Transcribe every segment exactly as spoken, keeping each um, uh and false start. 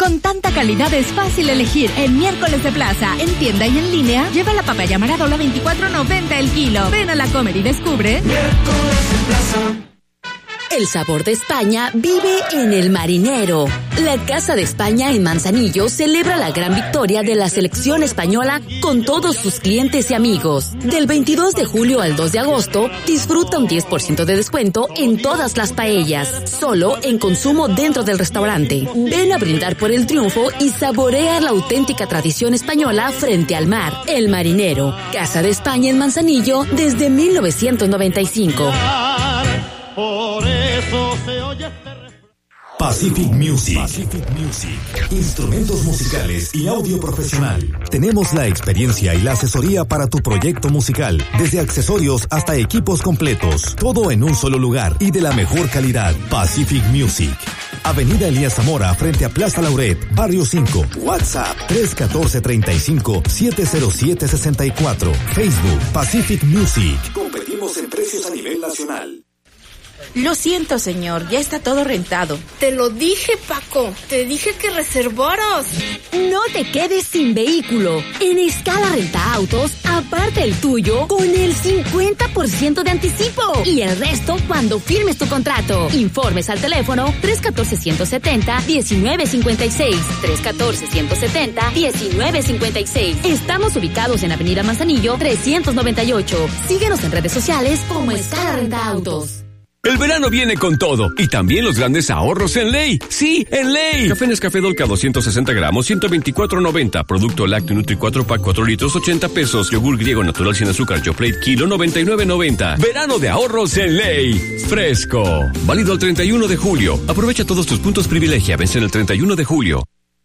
Con tanta calidad es fácil elegir en Miércoles de Plaza. En tienda y en línea, lleva la papaya Maradola veinticuatro noventa el kilo. Ven a la Comer y descubre Miércoles de Plaza. El sabor de España vive en El Marinero. La Casa de España en Manzanillo celebra la gran victoria de la selección española con todos sus clientes y amigos. Del veintidós de julio al dos de agosto, disfruta un diez por ciento de descuento en todas las paellas, solo en consumo dentro del restaurante. Ven a brindar por el triunfo y saborea la auténtica tradición española frente al mar. El Marinero, Casa de España en Manzanillo desde mil novecientos noventa y cinco. Por eso se oye este Pacific Music. Pacific Music. Instrumentos musicales y audio profesional. Tenemos la experiencia y la asesoría para tu proyecto musical, desde accesorios hasta equipos completos. Todo en un solo lugar y de la mejor calidad. Pacific Music. Avenida Elías Zamora, frente a Plaza Lauret, Barrio cinco. WhatsApp tres uno cuatro, tres cinco, siete cero siete, seis cuatro. Facebook Pacific Music. Competimos en precios a nivel nacional. Lo siento, señor, ya está todo rentado. Te lo dije, Paco. Te dije que reservaras. No te quedes sin vehículo. En Escala Renta Autos, aparte el tuyo con el cincuenta por ciento de anticipo. Y el resto cuando firmes tu contrato. Informes al teléfono tres uno cuatro, uno siete cero, uno nueve cinco seis. tres uno cuatro, uno siete cero, uno nueve cinco seis. Estamos ubicados en Avenida Manzanillo trescientos noventa y ocho. Síguenos en redes sociales como Escala Renta Autos. El verano viene con todo y también los grandes ahorros en Ley. Sí, en Ley. Café Nescafé Dolca doscientos sesenta gramos, ciento veinticuatro noventa. Producto lácteo Nutri cuatro pack cuatro litros, ochenta pesos. Yogur griego natural sin azúcar Yoplait kilo, noventa y nueve noventa. Verano de ahorros en Ley. Fresco. Válido al treinta y uno de julio. Aprovecha todos tus puntos privilegia. Vence el treinta y uno de julio.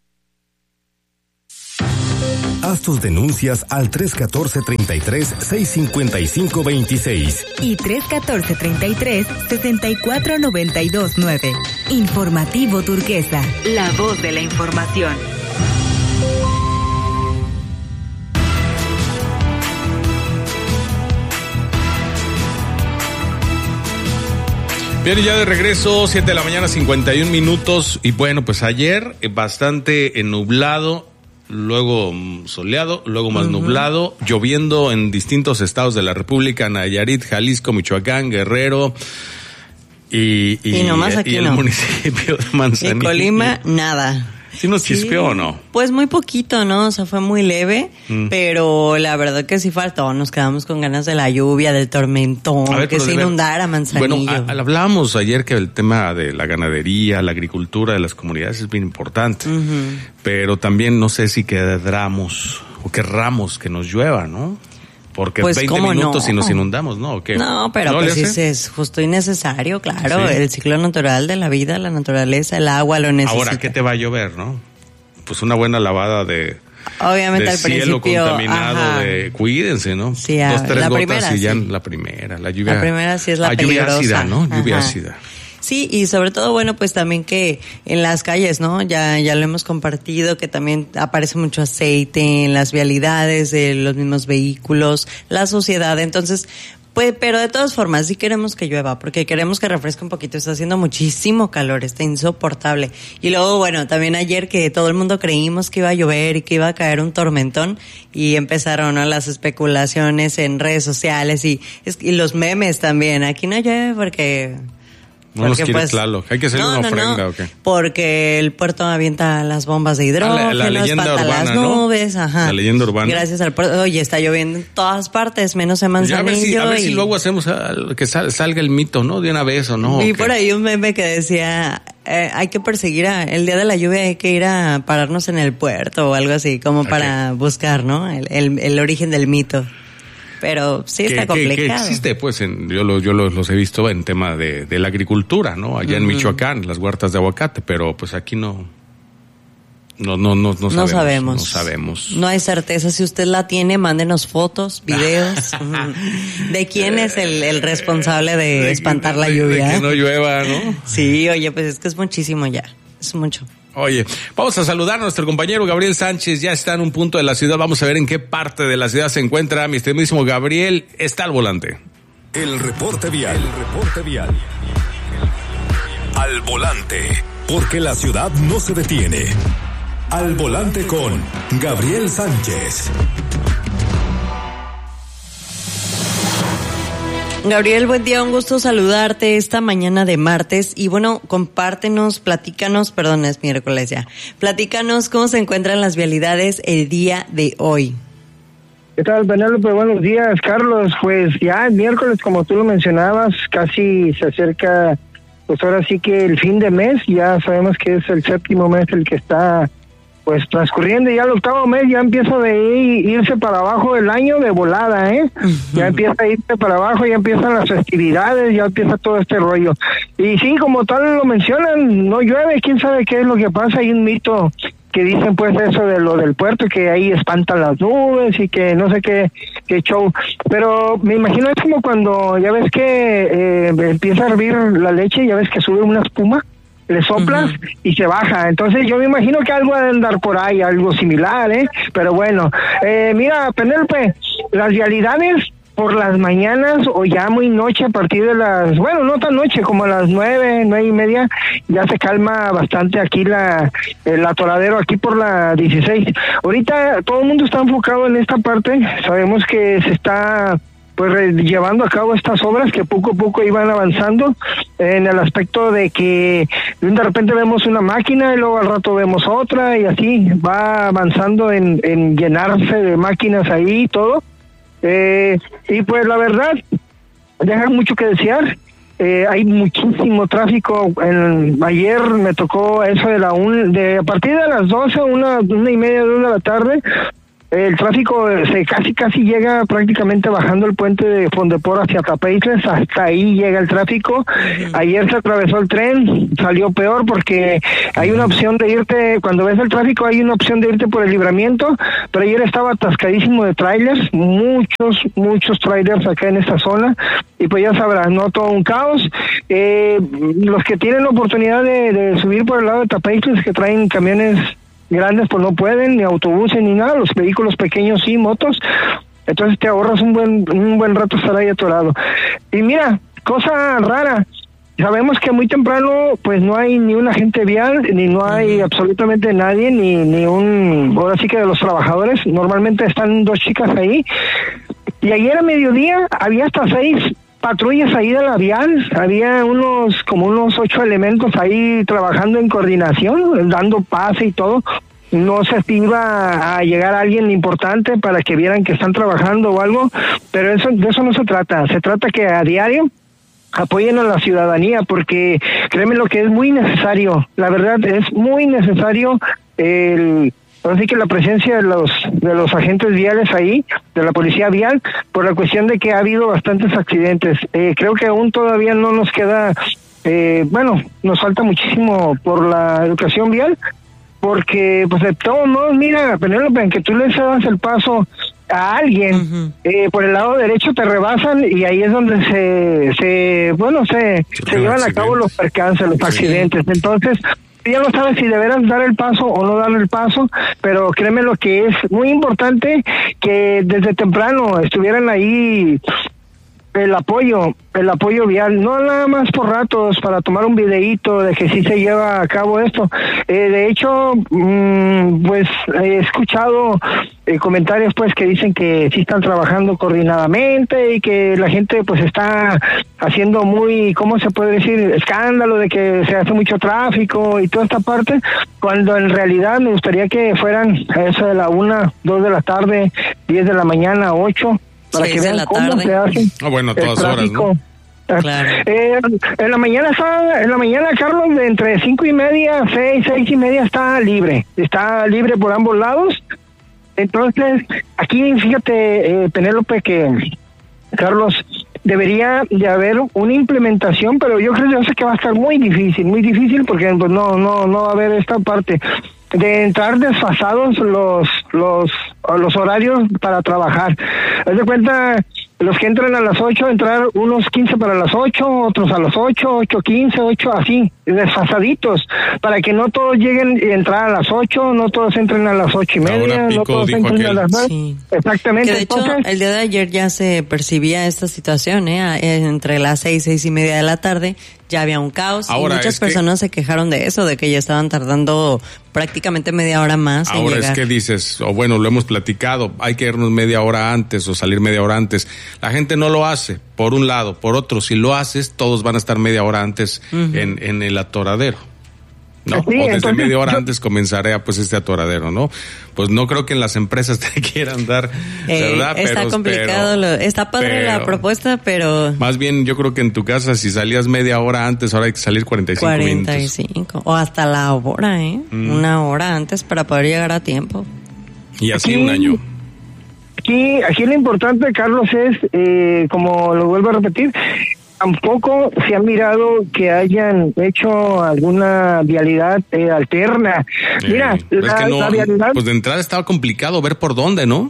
Haz tus denuncias al tres uno cuatro, tres tres, seis cinco cinco, dos seis. Y tres uno cuatro, tres tres, seis cuatro nueve dos nueve. Informativo Turquesa, la voz de la información. Bien, ya de regreso, siete de la mañana, cincuenta y un minutos. Y bueno, pues ayer bastante nublado. Luego soleado, luego más uh-huh. nublado, lloviendo en distintos estados de la República, Nayarit, Jalisco, Michoacán, Guerrero y, y, y, nomás aquí y el no. municipio de Manzanillo. En Colima, nada. ¿Sí nos chispeó sí, o no? Pues muy poquito, ¿no? O sea, fue muy leve, mm. pero la verdad que sí faltó. Nos quedamos con ganas de la lluvia, del tormentón, ver, que se inundara Manzanillo. Bueno, a, a, hablábamos ayer que el tema de la ganadería, la agricultura de las comunidades es bien importante, uh-huh. pero también no sé si querramos o querramos que nos llueva, ¿no? Porque pues veinte minutos no. y nos inundamos, ¿no? ¿O qué? No, pero ¿No pues es, es justo y necesario, claro. Sí. El ciclo natural de la vida, la naturaleza, el agua lo necesita. Ahora, ¿qué te va a llover, no? Pues una buena lavada de... Obviamente de al cielo principio, contaminado, de, cuídense, ¿no? Sí, a, Dos, tres la gotas primera, y ya sí. la primera, la lluvia. La primera sí es la ah, peligrosa. Lluvia ácida, ¿no? Lluvia Ajá. ácida. Sí, y sobre todo, bueno, pues también que en las calles, ¿no? Ya, ya lo hemos compartido, que también aparece mucho aceite en las vialidades de los mismos vehículos, la suciedad. Entonces, pues, pero de todas formas, sí queremos que llueva, porque queremos que refresque un poquito. Está haciendo muchísimo calor, está insoportable. Y luego, bueno, también ayer que todo el mundo creímos que iba a llover y que iba a caer un tormentón, y empezaron, ¿no?, las especulaciones en redes sociales y, y los memes también. Aquí no llueve porque... No nos quiere pues, Tlaloc. Hay que hacer no, una ofrenda, no, no. ¿o qué? Porque el puerto avienta las bombas de hidrógeno, ah, la, la espanta urbana, las nubes, ¿no? ajá. La leyenda urbana. Gracias al puerto. Oye, está lloviendo en todas partes, menos en Manzanillo. A ver si, a ver y... si luego hacemos uh, que sal, salga el mito, ¿no? De una vez o no. Vi ¿o por ahí un meme que decía, eh, hay que perseguir a, el día de la lluvia hay que ir a pararnos en el puerto o algo así, como okay. para buscar, ¿no? El, el, el origen del mito. Pero sí está complicado. Que existe, pues, en, yo, lo, yo los, los he visto en tema de, de la agricultura, ¿no? Allá uh-huh. en Michoacán, las huertas de aguacate, pero pues aquí no, no, no, no, no, no sabemos, sabemos. No sabemos. No hay certeza. Si usted la tiene, mándenos fotos, videos. ¿De quién es el, el responsable de, de espantar que, la de, lluvia? De que no llueva, ¿no? Sí, oye, pues es que es muchísimo ya. Es mucho. Oye, vamos a saludar a nuestro compañero Gabriel Sánchez, ya está en un punto de la ciudad, vamos a ver en qué parte de la ciudad se encuentra. Mi estimadísimo Gabriel, está al volante. El reporte vial, el reporte vial. Al volante, porque la ciudad no se detiene. Al Volante con Gabriel Sánchez. Gabriel, buen día, un gusto saludarte esta mañana de martes y bueno, compártenos, platícanos, perdón, es miércoles ya, platícanos cómo se encuentran las vialidades el día de hoy. ¿Qué tal, Penélope? Buenos días, Carlos. Pues ya el miércoles, como tú lo mencionabas, casi se acerca, pues ahora sí que el fin de mes, ya sabemos que es el séptimo mes el que está pues transcurriendo, y ya el octavo mes ya empieza de ir, irse para abajo el año de volada, ¿eh? Uh-huh. Ya empieza a irse para abajo, ya empiezan las festividades, ya empieza todo este rollo. Y sí, como tal lo mencionan, no llueve, quién sabe qué es lo que pasa, hay un mito que dicen pues eso de lo del puerto, que ahí espantan las nubes y que no sé qué, qué show, pero me imagino es como cuando ya ves que eh, empieza a hervir la leche, ya ves que sube una espuma, le soplas uh-huh. y se baja, entonces yo me imagino que algo ha de andar por ahí, algo similar, ¿eh? Pero bueno, eh, mira, Penélope, las vialidades por las mañanas o ya muy noche a partir de las, bueno, no tan noche, como a las nueve, nueve y media, ya se calma bastante aquí la el atoradero aquí por la dieciséis. Ahorita todo el mundo está enfocado en esta parte, sabemos que se está pues llevando a cabo estas obras que poco a poco iban avanzando en el aspecto de que de repente vemos una máquina y luego al rato vemos otra y así va avanzando en, en llenarse de máquinas ahí y todo. Eh, y pues la verdad, deja mucho que desear. Eh, hay muchísimo tráfico. En, ayer me tocó eso de la un, de a partir de las doce, una, una y media, dos de la tarde. El tráfico se casi casi llega prácticamente bajando el puente de Fondepor hacia Tapeitles, hasta ahí llega el tráfico. Ayer se atravesó el tren, salió peor porque hay una opción de irte, cuando ves el tráfico hay una opción de irte por el Libramiento, pero ayer estaba atascadísimo de trailers, muchos, muchos trailers acá en esta zona, y pues ya sabrás, no todo un caos. Eh, los que tienen la oportunidad de, de subir por el lado de Tapeitles, que traen camiones grandes pues no pueden, ni autobuses ni nada, los vehículos pequeños sí, motos, entonces te ahorras un buen un buen rato estar ahí atorado. Y mira, cosa rara, sabemos que muy temprano pues no hay ni un agente vial, ni no hay absolutamente nadie, ni ni un, ahora sí que de los trabajadores, normalmente están dos chicas ahí, y ayer a mediodía había hasta seis patrullas ahí de la vial, había unos, como unos ocho elementos ahí trabajando en coordinación, dando pase y todo. No sé si iba a llegar alguien importante para que vieran que están trabajando o algo, pero eso, de eso no se trata, se trata que a diario apoyen a la ciudadanía, porque créeme lo que es muy necesario, la verdad es muy necesario el... Así que la presencia de los de los agentes viales ahí, de la policía vial, por la cuestión de que ha habido bastantes accidentes. Eh, creo que aún todavía no nos queda, eh, bueno, nos falta muchísimo por la educación vial, porque pues de todos modos, mira, Penélope, en que tú le cedas el paso a alguien, uh-huh. eh, por el lado derecho te rebasan y ahí es donde se, se bueno, se, se llevan a cabo los percances, los accidentes. Entonces, ya no sabes si deberás dar el paso o no dar el paso, pero créeme lo que es muy importante que desde temprano estuvieran ahí el apoyo, el apoyo vial, no nada más por ratos para tomar un videíto de que sí se lleva a cabo esto. Eh, de hecho, mmm, pues he escuchado eh, comentarios pues que dicen que sí están trabajando coordinadamente y que la gente pues está haciendo muy, ¿cómo se puede decir? Escándalo de que se hace mucho tráfico y toda esta parte, cuando en realidad me gustaría que fueran a eso de la una, dos de la tarde, diez de la mañana, ocho, para que vean cómo tarde. se hace ah, bueno, todas el tráfico. Horas, ¿no? Claro. Eh, en la mañana está, en la mañana, Carlos, de entre cinco y media, seis, seis y media está libre, está libre por ambos lados. Entonces, aquí fíjate, eh, Penélope, que Carlos, debería de haber una implementación, pero yo creo yo sé que va a estar muy difícil, muy difícil, porque pues, no, no, no va a haber esta parte de entrar desfasados los, los, los horarios para trabajar. Haz de cuenta, los que entran a las ocho, entrar unos quince para las ocho, otros a las ocho, ocho quince, ocho así, desfasaditos, para que no todos lleguen y entrar a las ocho, no todos entren a las ocho y media, pico, no todos entren aquel. a las nueve. Sí. Exactamente. Que de hecho, entonces, el día de ayer ya se percibía esta situación, ¿eh? Entre las seis, seis y media de la tarde, ya había un caos. Ahora, y muchas personas que... se quejaron de eso, de que ya estaban tardando prácticamente media hora más en Ahora llegar. Es que dices, o bueno, lo hemos platicado, hay que irnos media hora antes o salir media hora antes. La gente no lo hace, por un lado. Por otro, si lo haces, todos van a estar media hora antes uh-huh. en, en el atoradero. ¿No? Sí, o desde entonces, media hora yo... antes comenzaré a pues este atoradero, ¿no? Pues no creo que en las empresas te quieran dar, eh, ¿verdad? Está pero, complicado, pero, lo, está padre pero, la propuesta, pero... Más bien yo creo que en tu casa si salías media hora antes, ahora hay que salir cuarenta y cinco minutos. cuarenta y cinco, o hasta la hora, ¿eh? Mm. Una hora antes para poder llegar a tiempo. Y así aquí, un año. Aquí, aquí lo importante, Carlos, es, eh, como lo vuelvo a repetir, tampoco se ha mirado que hayan hecho alguna vialidad eh, alterna. Eh, Mira, la, que no, la vialidad... Pues de entrada estaba complicado ver por dónde, ¿no?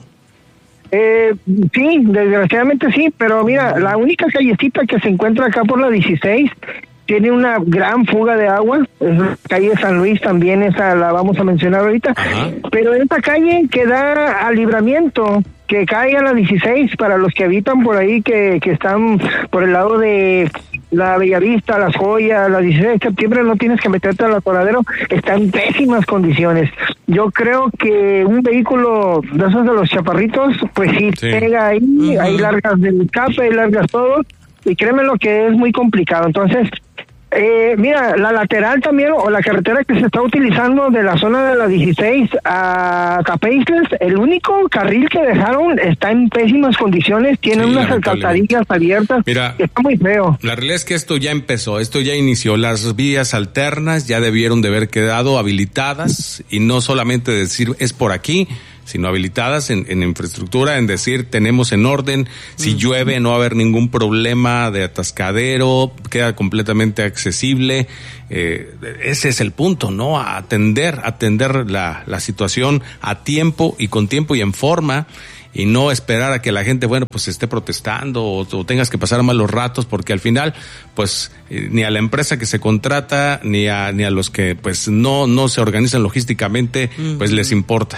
Eh, sí, desgraciadamente sí, pero mira, la única callecita que se encuentra acá por la dieciséis tiene una gran fuga de agua, es la calle San Luis también, esa la vamos a mencionar ahorita. Ajá. Pero esta calle que da al Libramiento, que caiga a la dieciséis, para los que habitan por ahí, que, que están por el lado de la Bellavista, Las Joyas, la dieciséis de septiembre, no tienes que meterte al atoradero, está en pésimas condiciones. Yo creo que un vehículo de esos de los chaparritos, pues sí, sí. pega ahí, uh-huh. ahí largas del escape, ahí largas todo, y créeme lo que es muy complicado. Entonces, eh, mira, la lateral también, o la carretera que se está utilizando de la zona de la dieciséis a Capeisles, el único carril que dejaron está en pésimas condiciones, tiene sí, unas alcantarillas abiertas, mira, está muy feo. La realidad es que esto ya empezó, esto ya inició, las vías alternas ya debieron de haber quedado habilitadas, y no solamente decir es por aquí, sino habilitadas en, en infraestructura, en decir tenemos en orden, si mm. llueve no va a haber ningún problema de atascadero, queda completamente accesible. Eh, ese es el punto, ¿no? Atender, atender la, la situación a tiempo y con tiempo y en forma, y no esperar a que la gente, bueno, pues esté protestando o, o tengas que pasar malos ratos, porque al final, pues, eh, ni a la empresa que se contrata, ni a, ni a los que, pues, no, no se organizan logísticamente, mm. pues les importa.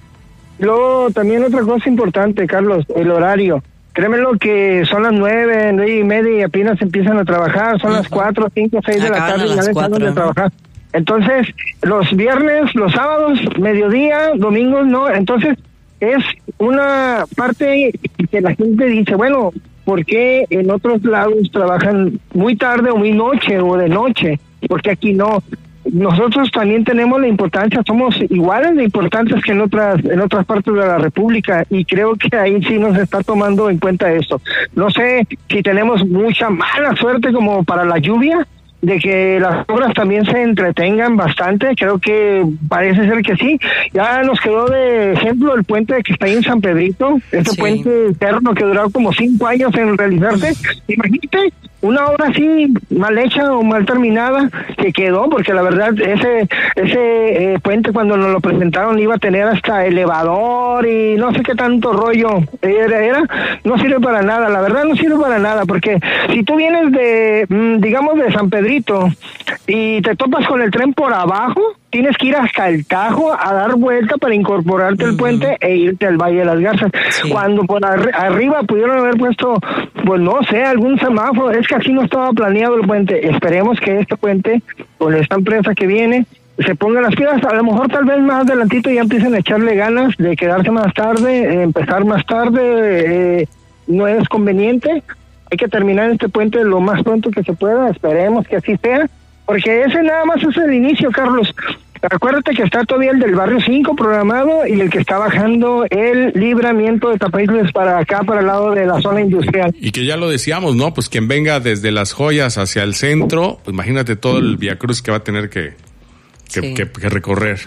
Luego, también otra cosa importante, Carlos, el horario. Créemelo que son las nueve, nueve y media y apenas empiezan a trabajar, son uh-huh. las cuatro, cinco, seis de la tarde y ya dejan de trabajar. Entonces, los viernes, los sábados, mediodía, domingos, no. Entonces, es una parte que la gente dice, bueno, ¿por qué en otros lados trabajan muy tarde o muy noche o de noche? ¿Por qué aquí no? Nosotros también tenemos la importancia, somos iguales de importantes que en otras en otras partes de la República, y creo que ahí sí nos está tomando en cuenta esto. No sé si tenemos mucha mala suerte como para la lluvia, de que las obras también se entretengan bastante, creo que parece ser que sí. Ya nos quedó de ejemplo el puente que está ahí en San Pedrito, ese sí. puente eterno que duró como cinco años en realizarse. Imagínate una obra así mal hecha o mal terminada que quedó, porque la verdad ese ese eh, puente cuando nos lo presentaron iba a tener hasta elevador y no sé qué tanto rollo era, era no sirve para nada, la verdad no sirve para nada, porque si tú vienes de, digamos, de San Pedrito y te topas con el tren por abajo, tienes que ir hasta el Tajo a dar vuelta para incorporarte al uh-huh. puente e irte al Valle de las Garzas. Sí. Cuando por ar- arriba pudieron haber puesto, pues no sé, algún semáforo, es que así no estaba planeado el puente. Esperemos que este puente, con esta empresa que viene, se pongan las pilas. A lo mejor tal vez más adelantito ya empiecen a echarle ganas de quedarse más tarde, eh, empezar más tarde, eh, no es conveniente. Hay que terminar este puente lo más pronto que se pueda, esperemos que así sea, porque ese nada más es el inicio, Carlos. Acuérdate que está todavía el del barrio cinco programado y el que está bajando el Libramiento de Tapaisles para acá, para el lado de la zona industrial. Y que ya lo decíamos, ¿no? Pues quien venga desde Las Joyas hacia el centro, pues imagínate todo el viacruz que va a tener que, que, sí. que, que recorrer.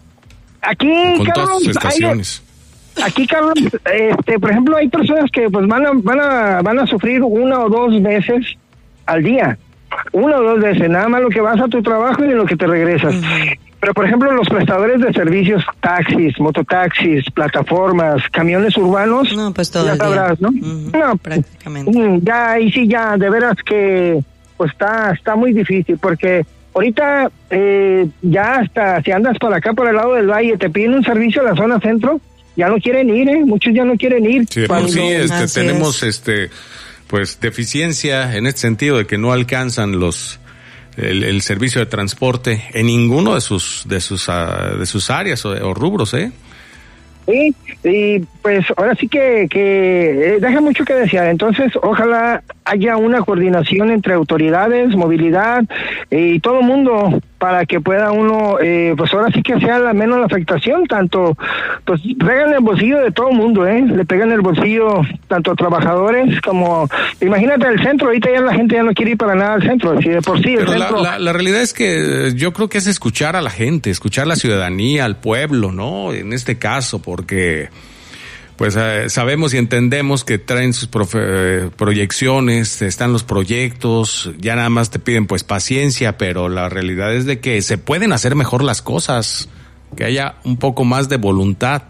Aquí, con Carlos, todas sus estaciones. Hay, aquí, Carlos, este, por ejemplo, hay personas que pues van a, van a, van a sufrir una o dos veces al día. Una o dos veces, nada más lo que vas a tu trabajo y de lo que te regresas. Uh-huh. Pero, por ejemplo, los prestadores de servicios, taxis, mototaxis, plataformas, camiones urbanos, no, pues todo ya sabrás, ¿no? Uh-huh. No, prácticamente. Ya, ahí sí, ya, de veras que pues está está muy difícil, porque ahorita eh, ya hasta si andas para acá, por el lado del valle, te piden un servicio a la zona centro, ya no quieren ir, ¿eh? Muchos ya no quieren ir. Sí, pues sí, este, tenemos es. este... pues deficiencia en este sentido de que no alcanzan los el, el servicio de transporte en ninguno de sus de sus uh, de sus áreas o, o rubros, ¿eh? Sí, y pues ahora sí que, que eh, deja mucho que desear. Entonces, ojalá haya una coordinación entre autoridades, movilidad eh, y todo el mundo para que pueda uno, eh, pues ahora sí que sea la menos la afectación, tanto, pues pegan el bolsillo de todo el mundo, ¿eh? Le pegan el bolsillo tanto a trabajadores como, imagínate el centro, ahorita ya la gente ya no quiere ir para nada al centro, si de por sí el Pero centro... la, la, la realidad es que yo creo que es escuchar a la gente, escuchar a la ciudadanía, al pueblo, ¿no? En este caso, porque pues eh, sabemos y entendemos que traen sus profe- eh, proyecciones, están los proyectos, ya nada más te piden pues paciencia, pero la realidad es de que se pueden hacer mejor las cosas, que haya un poco más de voluntad.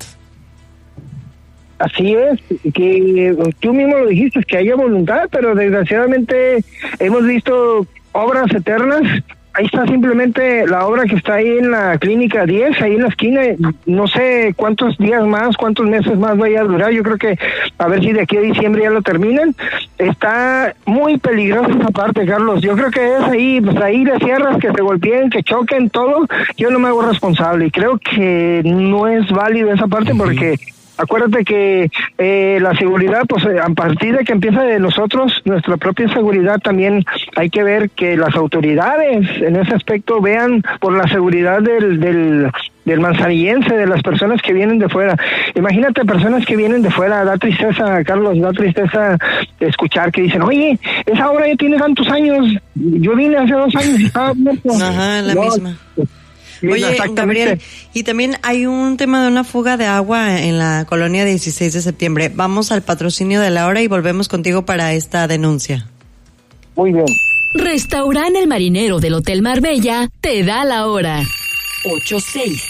Así es, que tú mismo lo dijiste, que haya voluntad, pero desgraciadamente hemos visto obras eternas. Ahí está simplemente la obra que está ahí en la clínica diez, ahí en la esquina. No sé cuántos días más, cuántos meses más vaya a durar. Yo creo que a ver si de aquí a diciembre ya lo terminan. Está muy peligrosa esa parte, Carlos. Yo creo que es ahí, pues ahí le cierras, que se golpeen, que choquen, todo. Yo no me hago responsable y creo que no es válido esa parte porque... Acuérdate que eh, la seguridad, pues a partir de que empieza de nosotros, nuestra propia seguridad, también hay que ver que las autoridades en ese aspecto vean por la seguridad del, del, del manzanillense, de las personas que vienen de fuera. Imagínate personas que vienen de fuera, da tristeza, Carlos, da tristeza escuchar que dicen, oye, esa obra ya tiene tantos años, yo vine hace dos años y estaba muerto. Ajá, la no, misma. Oye, Gabriel, y también hay un tema de una fuga de agua en la colonia dieciséis de septiembre. Vamos al patrocinio de la hora y volvemos contigo para esta denuncia. Muy bien. Restaurante El Marinero del Hotel Marbella te da la hora. ocho seis.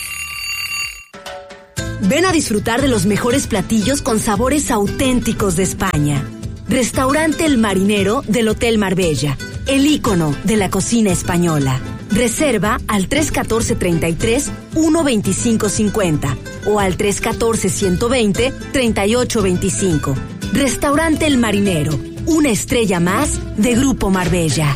Ven a disfrutar de los mejores platillos con sabores auténticos de España. Restaurante El Marinero del Hotel Marbella, el ícono de la cocina española. Reserva al tres uno cuatro, treinta y tres, uno veinticinco cincuenta o al tres uno cuatro, ciento veinte, treinta y ocho veinticinco. Restaurante El Marinero, una estrella más de Grupo Marbella.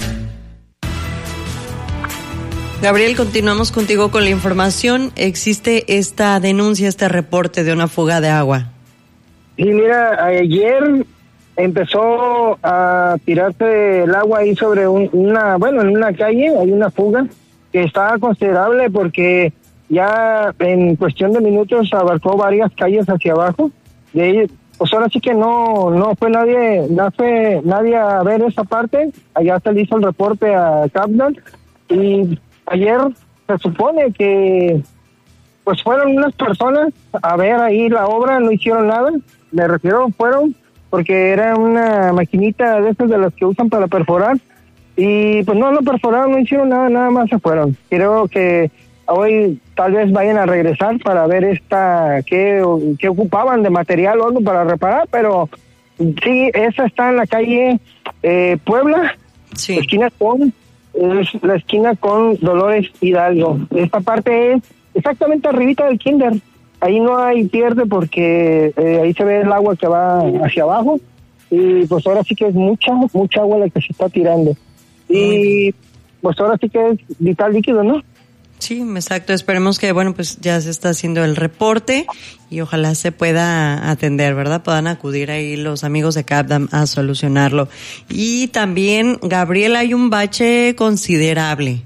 Gabriel, continuamos contigo con la información. Existe esta denuncia, este reporte de una fuga de agua. Sí, mira, ayer empezó a tirarse el agua ahí sobre un, una, bueno, en una calle, hay una fuga que está considerable porque ya en cuestión de minutos abarcó varias calles hacia abajo. De ahí, pues ahora sí que no, no fue nadie, no fue nadie a ver esa parte. Allá se le hizo el reporte a Capdan y ayer se supone que pues fueron unas personas a ver ahí la obra, no hicieron nada. Me refiero, fueron porque era una maquinita de esas de las que usan para perforar, y pues no lo perforaron, no hicieron nada, nada más se fueron. Creo que hoy tal vez vayan a regresar para ver esta, qué, qué ocupaban de material o algo para reparar, pero sí, esa está en la calle eh, Puebla, sí. La esquina con, es la esquina con Dolores Hidalgo. Esta parte es exactamente arribita del kinder. Ahí no hay pierde porque eh, ahí se ve el agua que va hacia abajo y pues ahora sí que es mucha, mucha agua la que se está tirando. Y pues ahora sí que es vital líquido, ¿no? Sí, exacto. Esperemos que, bueno, pues ya se está haciendo el reporte y ojalá se pueda atender, ¿verdad? Puedan acudir ahí los amigos de Capdam a solucionarlo. Y también, Gabriel, hay un bache considerable.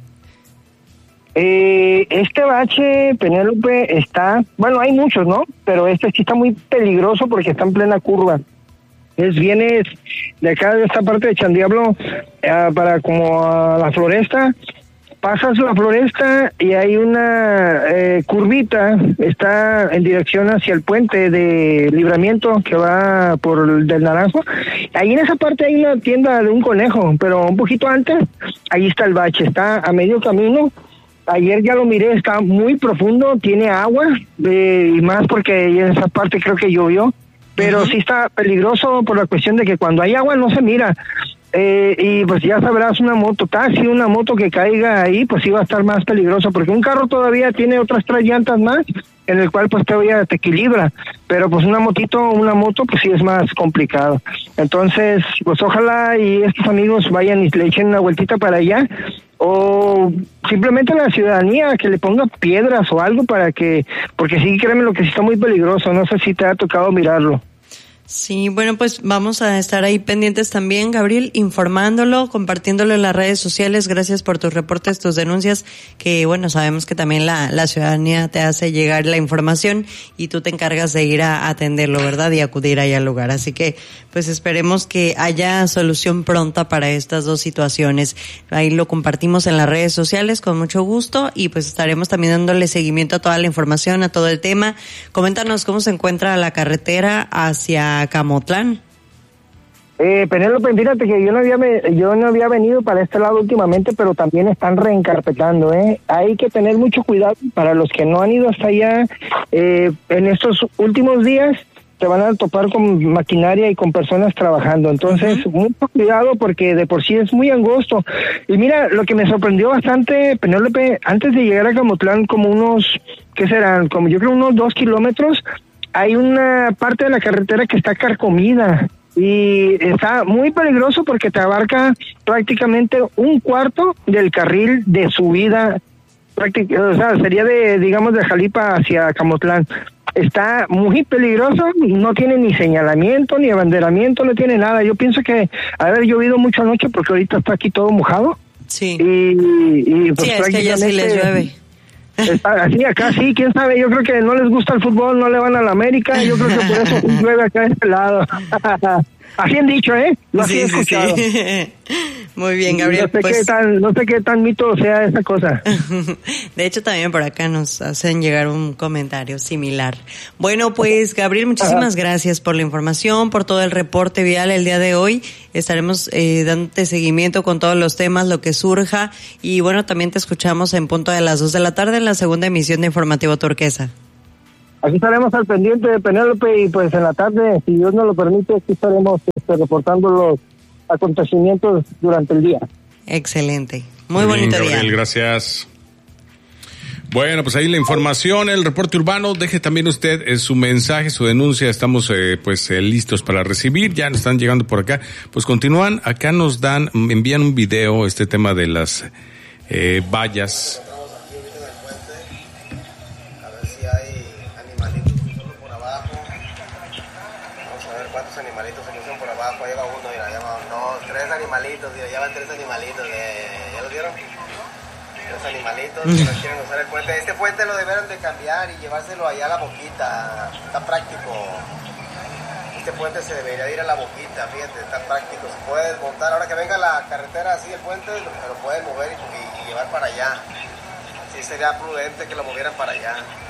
Eh, este bache, Penélope, está, bueno, hay muchos, ¿no? Pero este sí está muy peligroso porque está en plena curva. Es, vienes de acá, de esta parte de Chandiablo, eh, para como a la Floresta, pasas la Floresta y hay una eh, curvita, está en dirección hacia el puente de Libramiento que va por el del Naranjo. Ahí en esa parte hay una tienda de un conejo, pero un poquito antes, ahí está el bache, está a medio camino. Ayer ya lo miré, está muy profundo, tiene agua, eh, y más porque en esa parte creo que llovió, pero uh-huh. sí está peligroso por la cuestión de que cuando hay agua no se mira. Eh, y pues ya sabrás, una moto, casi una moto que caiga ahí, pues sí va a estar más peligroso, porque un carro todavía tiene otras tres llantas más, en el cual pues todavía te equilibra, pero pues una motito, una moto, pues sí es más complicado. Entonces, pues ojalá y estos amigos vayan y le echen una vueltita para allá, o simplemente la ciudadanía que le ponga piedras o algo para que, porque sí, créeme lo que sí está muy peligroso, no sé si te ha tocado mirarlo. Sí, bueno, pues vamos a estar ahí pendientes también, Gabriel, informándolo, compartiéndolo en las redes sociales. Gracias por tus reportes, tus denuncias, que bueno, sabemos que también la, la ciudadanía te hace llegar la información y tú te encargas de ir a atenderlo, ¿verdad? Y acudir ahí al lugar. Así que, pues esperemos que haya solución pronta para estas dos situaciones. Ahí lo compartimos en las redes sociales con mucho gusto y pues estaremos también dándole seguimiento a toda la información, a todo el tema. Coméntanos cómo se encuentra la carretera hacia Camotlán. Eh, Penélope, fíjate que yo no había yo no había venido para este lado últimamente, pero también están reencarpetando, ¿eh? Hay que tener mucho cuidado para los que no han ido hasta allá. Eh, en estos últimos días te van a topar con maquinaria y con personas trabajando, entonces uh-huh. mucho cuidado porque de por sí es muy angosto. Y mira, lo que me sorprendió bastante, Penélope, antes de llegar a Camotlán, como unos, ¿qué serán? Como yo creo unos dos kilómetros, hay una parte de la carretera que está carcomida y está muy peligroso porque te abarca prácticamente un cuarto del carril de subida, práctic- o sea, sería de, digamos, de Jalipa hacia Camotlán. Está muy peligroso, no tiene ni señalamiento, ni abanderamiento, no tiene nada. Yo pienso que haber llovido mucho anoche porque ahorita está aquí todo mojado. Sí. Y, y pues sí, es que ya sí les llueve. Está así acá, sí, quién sabe, yo creo que no les gusta el fútbol, no le van a la América, yo creo que por eso llueve acá de este lado. Así han dicho, ¿eh? Lo así sí, he escuchado. Sí. Muy bien, Gabriel. No sé, pues... qué tan, no sé qué tan mito sea esa cosa. De hecho, también por acá nos hacen llegar un comentario similar. Bueno, pues, Gabriel, muchísimas Ajá. gracias por la información, por todo el reporte vial el día de hoy. Estaremos eh, dándote seguimiento con todos los temas, lo que surja. Y bueno, también te escuchamos en punto de las dos de la tarde en la segunda emisión de Informativo Turquesa. Aquí estaremos al pendiente de Penélope y pues en la tarde, si Dios nos lo permite, aquí estaremos este, reportando los acontecimientos durante el día. Excelente. Muy, Muy bien, bonito Gabriel, día. Gracias. Bueno, pues ahí la información, el reporte urbano. Deje también usted eh, su mensaje, su denuncia. Estamos eh, pues eh, listos para recibir. Ya nos están llegando por acá. Pues continúan. Acá nos dan, envían un video, este tema de las eh, vallas. Animalitos que no quieren usar el puente. Este puente lo debieron de cambiar y llevárselo allá a la boquita. Está práctico. Este puente se debería ir a la boquita, fíjate, está práctico. Se puede desmontar. Ahora que venga la carretera así, el puente, lo, lo pueden mover y, y, y llevar para allá. Sí, sería prudente que lo movieran para allá.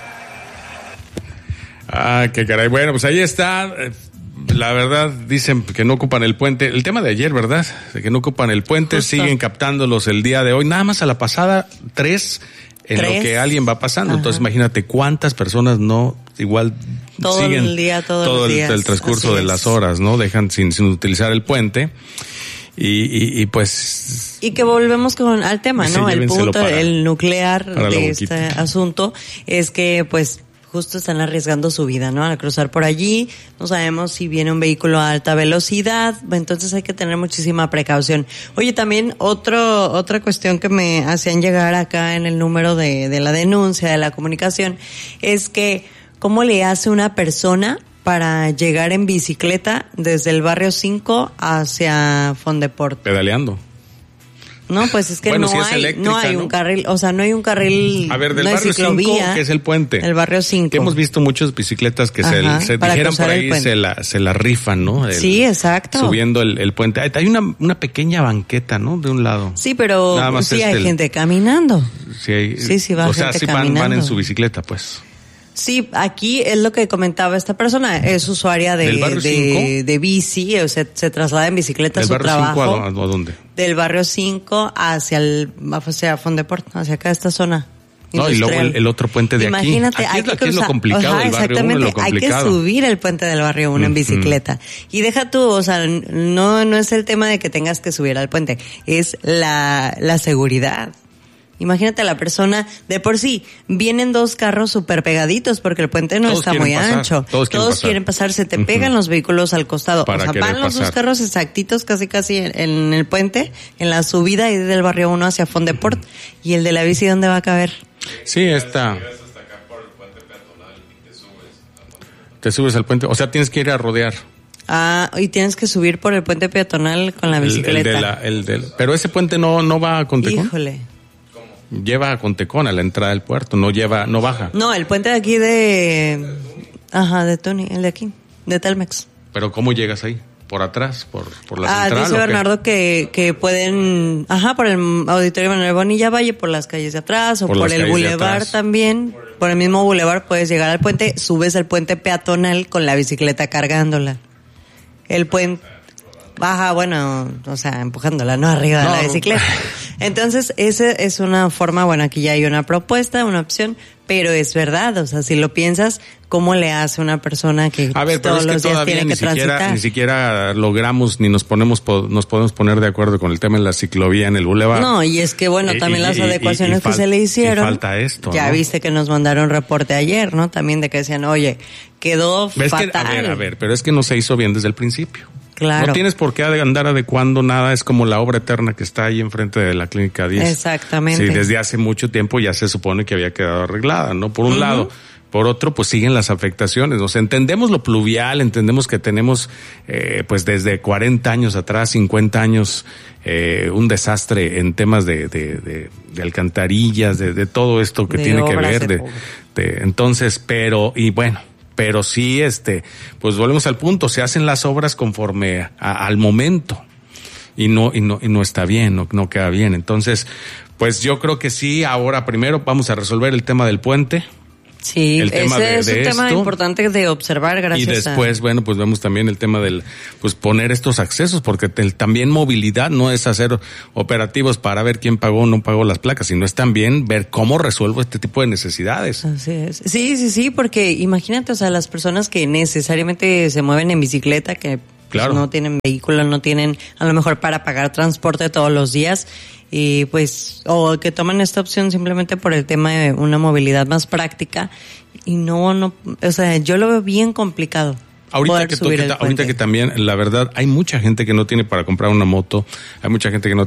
Ah, qué caray. Bueno, pues ahí está. La verdad, dicen que no ocupan el puente. El tema de ayer, ¿verdad? De que no ocupan el puente, Justo. Siguen captándolos el día de hoy. Nada más a la pasada, tres en ¿Tres? Lo que alguien va pasando. Ajá. Entonces, imagínate cuántas personas no, igual todo siguen el día, todos todo los el, días. el transcurso Así de es. Las horas, ¿no? Dejan sin, sin utilizar el puente. Y, y, y pues... Y que volvemos con al tema, ¿no? El punto, para, el nuclear de este asunto es que, pues, justo están arriesgando su vida, ¿no? Al cruzar por allí, no sabemos si viene un vehículo a alta velocidad, entonces hay que tener muchísima precaución. Oye, también otro otra cuestión que me hacían llegar acá en el número de, de la denuncia, de la comunicación, es que ¿cómo le hace una persona para llegar en bicicleta desde el barrio cinco hacia Fondeport? Pedaleando. No, pues es que bueno, no si hay, es no hay un ¿no? carril, o sea, no hay un carril. A ver, del no barrio cinco, que es el puente. El barrio cinco. Que hemos visto muchas bicicletas que Ajá, se, se dijeran por ahí, se la, se la rifan, ¿no? El, sí, exacto. Subiendo el, el puente. Hay una, una pequeña banqueta, ¿no? De un lado. Sí, pero Nada más sí este hay el, gente caminando. Sí, hay, sí, sí va o gente sea, sí caminando. van, van en su bicicleta, pues. Sí, aquí es lo que comentaba esta persona, es usuaria de, de, de bici, o sea, se traslada en bicicleta a su trabajo. ¿Del barrio cinco a dónde? Del barrio cinco hacia el, hacia Fondeport, hacia acá esta zona. No, y luego el, el otro puente de Imagínate, aquí. Aquí hay es, que aquí es lo complicado Ajá, del barrio uno, lo complicado. Hay que subir el puente del barrio uno uh-huh. en bicicleta. Y deja tú, o sea, no, no es el tema de que tengas que subir al puente, es la, la seguridad. Imagínate a la persona, de por sí, vienen dos carros súper pegaditos porque el puente no todos está muy pasar, ancho. Todos, quieren, todos pasar. quieren pasar, se te pegan uh-huh. los vehículos al costado. Para o sea, van los pasar. dos carros exactitos casi casi en, en el puente, en la subida y del barrio uno hacia Fondeport. Y el de la bici, ¿dónde va a caber? Sí, está. Te subes al puente, o sea, tienes que ir a rodear. Ah, y tienes que subir por el puente peatonal con la bicicleta. El, el de la, el del, pero ese puente no, no va a Contecón. Híjole. Lleva a Contecón a la entrada del puerto, no lleva, no baja. No, el puente de aquí de, ajá, de Tony, el de aquí, de Telmex. Pero ¿cómo llegas ahí? ¿Por atrás? ¿Por, por la ah, central? Ah, dice Bernardo que, que pueden, ajá, por el Auditorio Manuel Bonilla Valle, por las calles de atrás, o por, por el bulevar también. Por el mismo bulevar puedes llegar al puente, subes el puente peatonal con la bicicleta cargándola. El puente, baja, bueno, o sea, empujándola, no arriba de no, la bicicleta. Entonces, esa es una forma, bueno, aquí ya hay una propuesta, una opción, pero es verdad, o sea, si lo piensas, ¿cómo le hace una persona que a ver, todos pero es que los días tiene ni que siquiera, transitar? Ni siquiera logramos ni nos ponemos nos podemos poner de acuerdo con el tema de la ciclovía en el bulevar. No, y es que bueno, también y, las y, adecuaciones y, y que fal- se le hicieron. Falta esto, ya ¿no? viste que nos mandaron reporte ayer, ¿no? También de que decían, oye, quedó ¿Ves fatal. Que, a ver, a ver, pero es que no se hizo bien desde el principio. Claro. No tienes por qué andar adecuando nada, es como la obra eterna que está ahí enfrente de la Clínica diez. Exactamente. Sí, desde hace mucho tiempo ya se supone que había quedado arreglada, ¿no? Por un uh-huh. lado. Por otro, pues siguen las afectaciones. O sea, entendemos lo pluvial, entendemos que tenemos, eh, pues desde cuarenta años atrás, cincuenta años, eh, un desastre en temas de, de, de, de alcantarillas, de, de todo esto que de tiene que ver. De, de, de, entonces, pero, y bueno. Pero sí, este, pues volvemos al punto, se hacen las obras conforme a, al momento y no, y no, y no está bien, no, no queda bien. Entonces, pues yo creo que sí, ahora primero vamos a resolver el tema del puente. Sí, el tema ese de, es de un esto. tema importante de observar, gracias. Y después, a... bueno, pues vemos también el tema del, pues poner estos accesos, porque te, también movilidad no es hacer operativos para ver quién pagó o no pagó las placas, sino es también ver cómo resuelvo este tipo de necesidades. Así es. Sí, sí, sí, porque imagínate, o sea, las personas que necesariamente se mueven en bicicleta, que claro. pues, no tienen vehículo, no tienen a lo mejor para pagar transporte todos los días, y pues, o que toman esta opción simplemente por el tema de una movilidad más práctica, y no, no, o sea, yo lo veo bien complicado. Ahorita que, to, que, ahorita que también, la verdad, hay mucha gente que no tiene para comprar una moto, hay mucha gente que no